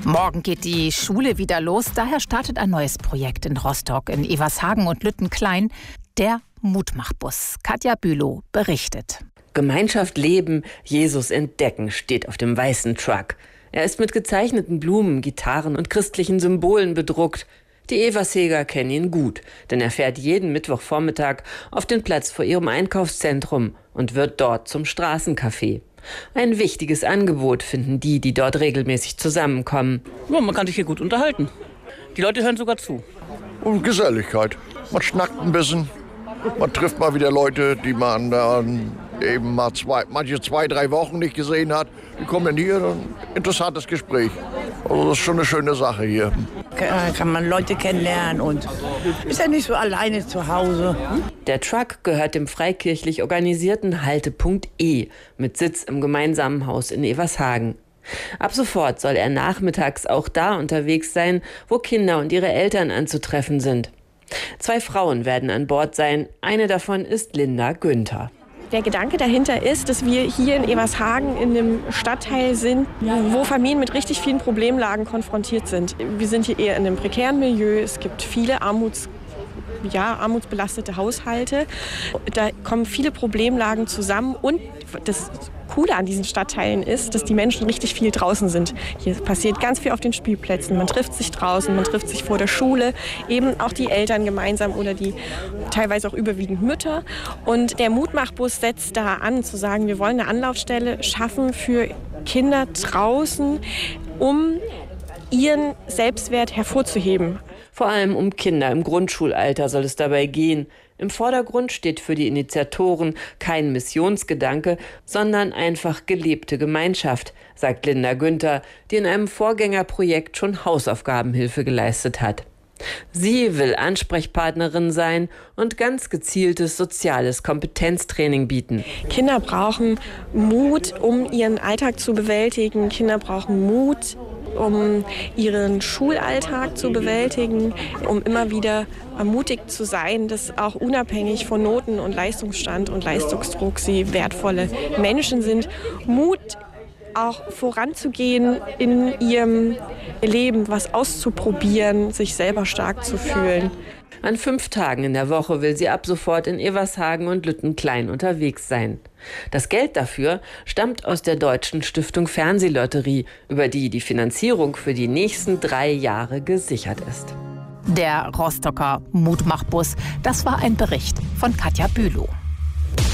Morgen geht die Schule wieder los. Daher startet ein neues Projekt in Rostock, in Evershagen und Lüttenklein. Der Mutmachbus. Katja Bülow berichtet. Gemeinschaft leben, Jesus entdecken steht auf dem weißen Truck. Er ist mit gezeichneten Blumen, Gitarren und christlichen Symbolen bedruckt. Die Eversheger kennen ihn gut, denn er fährt jeden Mittwochvormittag auf den Platz vor ihrem Einkaufszentrum und wird dort zum Straßencafé. Ein wichtiges Angebot finden die dort regelmäßig zusammenkommen. Ja, man kann sich hier gut unterhalten. Die Leute hören sogar zu. Und Geselligkeit. Man schnackt ein bisschen. Man trifft mal wieder Leute, die man dann eben mal manche 2-3 Wochen nicht gesehen hat. Die kommen dann hier, ein interessantes Gespräch. Also das ist schon eine schöne Sache hier. Kann man Leute kennenlernen und ist ja nicht so alleine zu Hause. Der Truck gehört dem freikirchlich organisierten Haltepunkt E mit Sitz im gemeinsamen Haus in Evershagen. Ab sofort soll er nachmittags auch da unterwegs sein, wo Kinder und ihre Eltern anzutreffen sind. 2 Frauen werden an Bord sein. Eine davon ist Linda Günther. Der Gedanke dahinter ist, dass wir hier in Evershagen in einem Stadtteil sind, wo Familien mit richtig vielen Problemlagen konfrontiert sind. Wir sind hier eher in einem prekären Milieu. Es gibt viele armutsbelastete Haushalte. Da kommen viele Problemlagen zusammen und das Coole an diesen Stadtteilen ist, dass die Menschen richtig viel draußen sind. Hier passiert ganz viel auf den Spielplätzen. Man trifft sich draußen, man trifft sich vor der Schule, eben auch die Eltern gemeinsam oder die teilweise auch überwiegend Mütter. Und der Mutmachbus setzt da an, zu sagen, wir wollen eine Anlaufstelle schaffen für Kinder draußen, um ihren Selbstwert hervorzuheben. Vor allem um Kinder im Grundschulalter soll es dabei gehen. Im Vordergrund steht für die Initiatoren kein Missionsgedanke, sondern einfach gelebte Gemeinschaft, sagt Linda Günther, die in einem Vorgängerprojekt schon Hausaufgabenhilfe geleistet hat. Sie will Ansprechpartnerin sein und ganz gezieltes soziales Kompetenztraining bieten. Kinder brauchen Mut, um ihren Alltag zu bewältigen. Kinder brauchen Mut, um ihren Schulalltag zu bewältigen, um immer wieder ermutigt zu sein, dass auch unabhängig von Noten und Leistungsstand und Leistungsdruck sie wertvolle Menschen sind. Mut, auch voranzugehen in ihrem Leben, was auszuprobieren, sich selber stark zu fühlen. An 5 Tagen in der Woche will sie ab sofort in Evershagen und Lüttenklein unterwegs sein. Das Geld dafür stammt aus der Deutschen Stiftung Fernsehlotterie, über die die Finanzierung für die nächsten 3 Jahre gesichert ist. Der Rostocker Mutmachbus, das war ein Bericht von Katja Bülow.